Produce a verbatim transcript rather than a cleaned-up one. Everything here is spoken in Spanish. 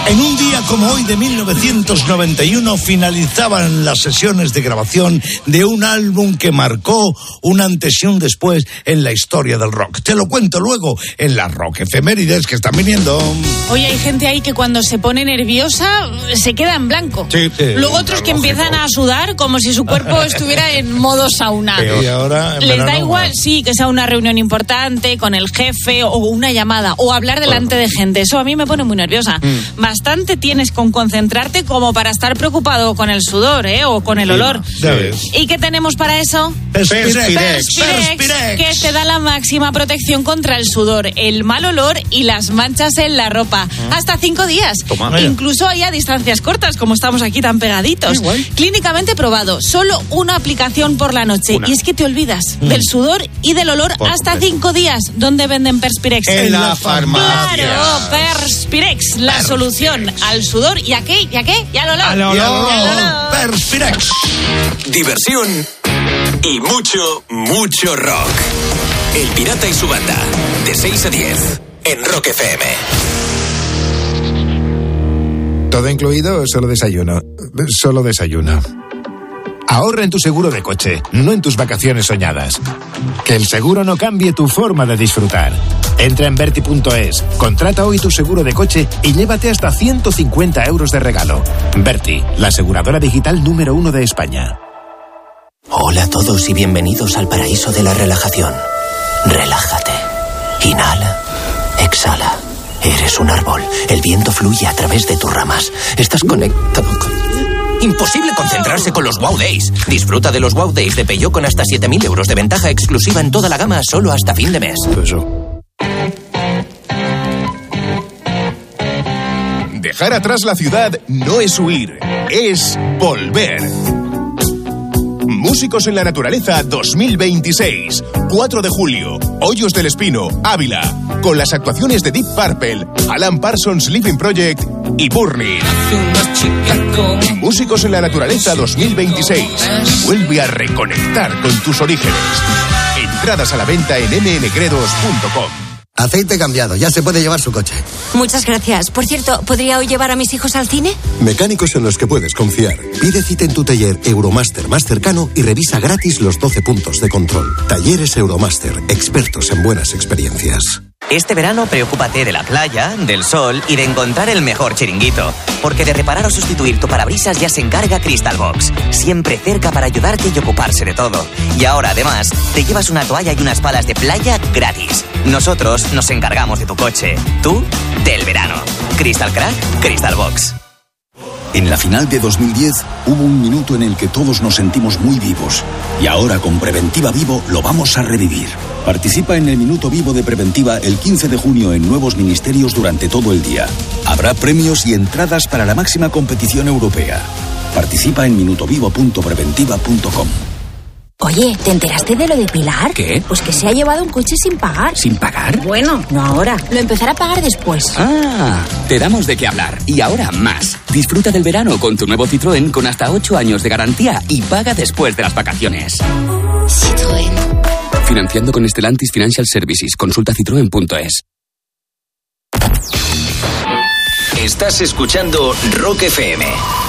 En un día como hoy de mil novecientos noventa y uno finalizaban las sesiones de grabación de un álbum que marcó un antes y un después en la historia del rock. Te lo cuento luego en las rock efemérides que están viniendo. Hoy hay gente ahí que cuando se pone nerviosa se queda en blanco. Sí, sí, luego otros que lógico. Empiezan a sudar como si su cuerpo estuviera en modo sauna. Y ahora, les da igual, no. sí, que sea una reunión importante con el jefe o una llamada o hablar delante de gente. Eso a mí me pone muy nerviosa. Mm. Bastante tienes con concentrarte como para estar preocupado con el sudor, ¿eh? O con el olor. Sí, ¿Y qué tenemos para eso? Perspirex. Perspirex, Perspirex, que te da la máxima protección contra el sudor, el mal olor y las manchas en la ropa. Hasta cinco días. Toma. Incluso hay a distancias cortas, como estamos aquí tan pegaditos. Clínicamente probado. Solo una aplicación por la noche. Una. Y es que te olvidas mm. del sudor y del olor por hasta completo. cinco días. ¿Dónde venden Perspirex? En la farmacia. Claro, Perspirex, la Perspirex. solución al sudor y a qué, y a qué, y al olor. Al olor. Y al olor. Perspirex. Diversión y mucho, mucho rock. El Pirata y su banda, de seis a diez, en Rock F M. ¿Todo incluido o solo desayuno? Solo desayuno. Ahorra en tu seguro de coche, no en tus vacaciones soñadas. Que el seguro no cambie tu forma de disfrutar. Entra en Berti punto es, contrata hoy tu seguro de coche y llévate hasta ciento cincuenta euros de regalo. Berti, la aseguradora digital número uno de España. Hola a todos y bienvenidos al paraíso de la relajación. Relájate. Inhala. Exhala. Eres un árbol. El viento fluye a través de tus ramas. Estás conectado con... Imposible concentrarse con los Wow Days. Disfruta de los Wow Days de Peugeot con hasta siete mil euros de ventaja exclusiva en toda la gama solo hasta fin de mes. Eso. Dejar atrás la ciudad no es huir, es volver. Músicos en la Naturaleza dos mil veintiséis. cuatro de julio, Hoyos del Espino, Ávila. Con las actuaciones de Deep Purple, Alan Parsons Living Project y Burning. Músicos en la Naturaleza dos mil veintiséis. Vuelve a reconectar con tus orígenes. Entradas a la venta en eme ene gredos punto com. Aceite cambiado, ya se puede llevar su coche. Muchas gracias. Por cierto, ¿podría hoy llevar a mis hijos al cine? Mecánicos en los que puedes confiar. Pide cita en tu taller Euromaster más cercano y revisa gratis los doce puntos de control. Talleres Euromaster, expertos en buenas experiencias. Este verano preocúpate de la playa, del sol y de encontrar el mejor chiringuito. Porque de reparar o sustituir tu parabrisas ya se encarga Crystal Box. Siempre cerca para ayudarte y ocuparse de todo. Y ahora, además, te llevas una toalla y unas palas de playa gratis. Nosotros nos encargamos de tu coche. Tú, del verano. Crystal Crack, Crystal Box. En la final de dos mil diez hubo un minuto en el que todos nos sentimos muy vivos. Y ahora con Preventiva Vivo lo vamos a revivir. Participa en el Minuto Vivo de Preventiva el quince de junio en nuevos ministerios durante todo el día. Habrá premios y entradas para la máxima competición europea. Participa en minuto vivo punto preventiva punto com. Oye, ¿te enteraste de lo de Pilar? ¿Qué? Pues que se ha llevado un coche sin pagar. ¿Sin pagar? Bueno, no ahora. Lo empezará a pagar después. Ah, te damos de qué hablar. Y ahora más. Disfruta del verano con tu nuevo Citroën con hasta ocho años de garantía y paga después de las vacaciones. Citroën. Financiando con Stellantis Financial Services. Consulta citroen punto es. Estás escuchando Rock F M.